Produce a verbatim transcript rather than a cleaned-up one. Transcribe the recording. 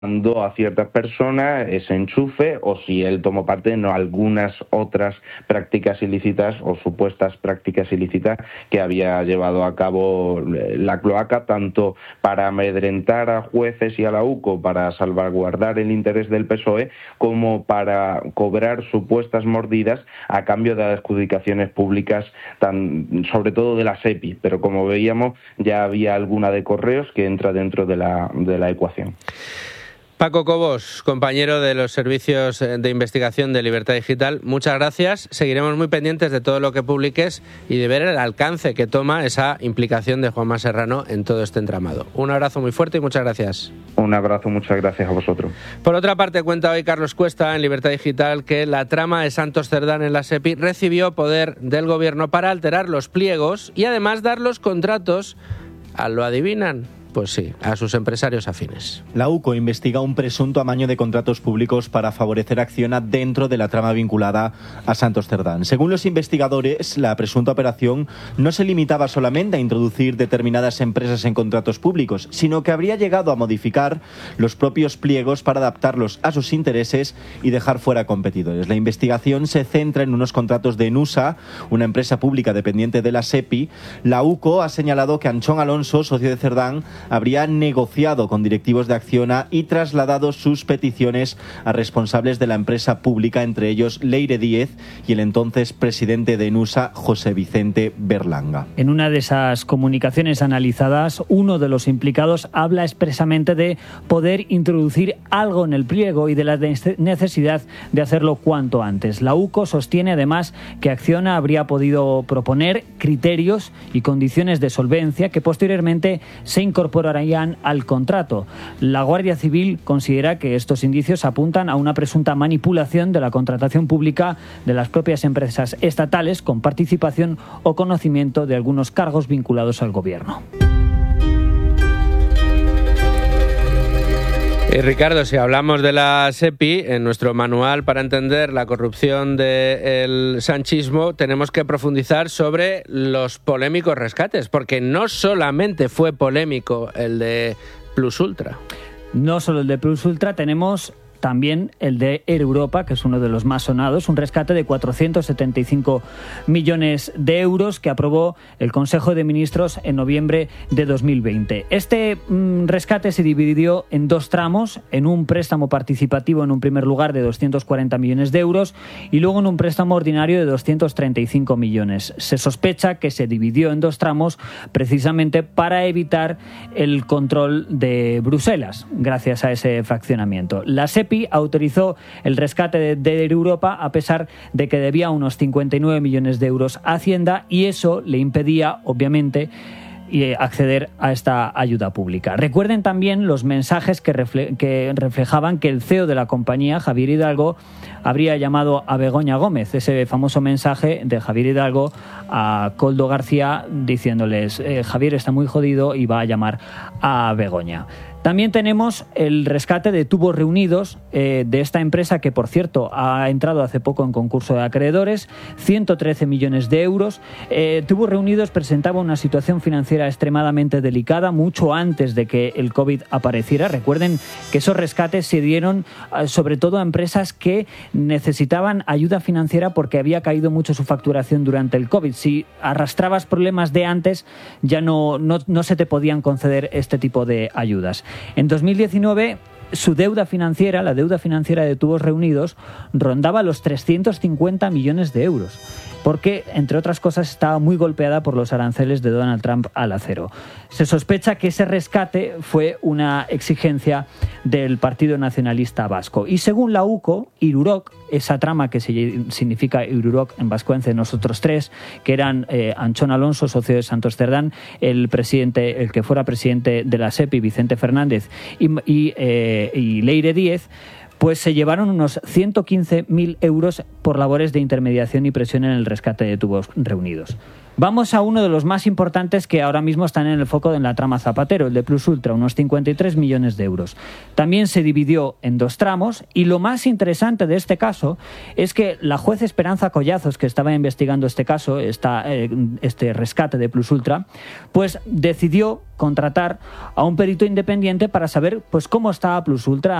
a ciertas personas ese enchufe o si él tomó parte en algunas otras prácticas ilícitas o supuestas prácticas ilícitas que había llevado a cabo la cloaca, tanto para amedrentar a jueces y a la U C O, para salvaguardar el interés del P S O E, como para cobrar supuestas mordidas a cambio de adjudicaciones públicas, tan, sobre todo de la SEPI, pero como veíamos ya había alguna de Correos que entra dentro de la, de la ecuación. Paco Cobos, compañero de los servicios de investigación de Libertad Digital, muchas gracias. Seguiremos muy pendientes de todo lo que publiques y de ver el alcance que toma esa implicación de Juanma Serrano en todo este entramado. Un abrazo muy fuerte y muchas gracias. Un abrazo, muchas gracias a vosotros. Por otra parte, cuenta hoy Carlos Cuesta en Libertad Digital que la trama de Santos Cerdán en la SEPI recibió poder del gobierno para alterar los pliegos y además dar los contratos, a lo adivinan, pues sí, a sus empresarios afines. La U C O investiga un presunto amaño de contratos públicos para favorecer a Acciona dentro de la trama vinculada a Santos Cerdán. Según los investigadores, la presunta operación no se limitaba solamente a introducir determinadas empresas en contratos públicos, sino que habría llegado a modificar los propios pliegos para adaptarlos a sus intereses y dejar fuera competidores. La investigación se centra en unos contratos de Nusa, una empresa pública dependiente de la SEPI. La U C O ha señalado que Anchón Alonso, socio de Cerdán, habría negociado con directivos de Acciona y trasladado sus peticiones a responsables de la empresa pública, entre ellos Leire Díez y el entonces presidente de Nusa, José Vicente Berlanga. En una de esas comunicaciones analizadas, uno de los implicados habla expresamente de poder introducir algo en el pliego y de la necesidad de hacerlo cuanto antes. La U C O sostiene además que Acciona habría podido proponer criterios y condiciones de solvencia que posteriormente se incorporarían al contrato. La Guardia Civil considera que estos indicios apuntan a una presunta manipulación de la contratación pública de las propias empresas estatales con participación o conocimiento de algunos cargos vinculados al gobierno. Y Ricardo, si hablamos de la SEPI, en nuestro manual para entender la corrupción del sanchismo, tenemos que profundizar sobre los polémicos rescates, porque no solamente fue polémico el de Plus Ultra. No solo el de Plus Ultra, tenemos también el de Air Europa, que es uno de los más sonados, un rescate de cuatrocientos setenta y cinco millones de euros que aprobó el Consejo de Ministros en noviembre de dos mil veinte. Este mmm, rescate se dividió en dos tramos, en un préstamo participativo en un primer lugar de doscientos cuarenta millones de euros y luego en un préstamo ordinario de doscientos treinta y cinco millones. Se sospecha que se dividió en dos tramos precisamente para evitar el control de Bruselas, gracias a ese fraccionamiento. La SEPI autorizó el rescate de, de Air Europa a pesar de que debía unos cincuenta y nueve millones de euros a Hacienda y eso le impedía, obviamente, y acceder a esta ayuda pública. Recuerden también los mensajes que, refle- que reflejaban que el C E O de la compañía, Javier Hidalgo, habría llamado a Begoña Gómez, ese famoso mensaje de Javier Hidalgo a Koldo García diciéndoles eh, Javier está muy jodido y va a llamar a Begoña. También tenemos el rescate de Tubos Reunidos, eh, de esta empresa que, por cierto, ha entrado hace poco en concurso de acreedores, ciento trece millones de euros. Eh, Tubos Reunidos presentaba una situación financiera extremadamente delicada mucho antes de que el COVID apareciera. Recuerden que esos rescates se dieron eh, sobre todo a empresas que necesitaban ayuda financiera porque había caído mucho su facturación durante el COVID. Si arrastrabas problemas de antes, ya no, no, no se te podían conceder este tipo de ayudas. En dos mil diecinueve, su deuda financiera, la deuda financiera de Tubos Reunidos, rondaba los trescientos cincuenta millones de euros, porque, entre otras cosas, estaba muy golpeada por los aranceles de Donald Trump al acero. Se sospecha que ese rescate fue una exigencia del Partido Nacionalista Vasco. Y según la U C O, Irurok, esa trama que se significa Irurok en vascuence, nosotros tres, que eran eh, Anchón Alonso, socio de Santos Cerdán, el presidente, el que fuera presidente de la SEPI, Vicente Fernández, y, y, eh, y Leire Díez, pues se llevaron unos ciento quince mil euros por labores de intermediación y presión en el rescate de Tubos Reunidos. Vamos a uno de los más importantes que ahora mismo están en el foco de la trama Zapatero, el de Plus Ultra, unos cincuenta y tres millones de euros. También se dividió en dos tramos y lo más interesante de este caso es que la juez Esperanza Collazos, que estaba investigando este caso, esta, eh, este rescate de Plus Ultra, pues decidió contratar a un perito independiente para saber pues cómo estaba Plus Ultra